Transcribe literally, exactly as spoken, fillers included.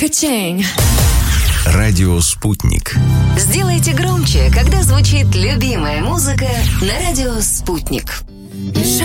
Качень. Радио «Спутник». Сделайте громче, когда звучит любимая музыка на радио «Спутник». Мешай